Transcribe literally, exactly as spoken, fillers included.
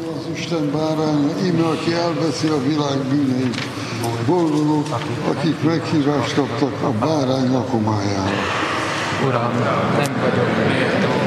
az Isten báránya, íme, aki elveszi a világ bűneit. Boldogok, akik meghívást kaptak a bárány lakomájára. Uram, nem vagyok méltó,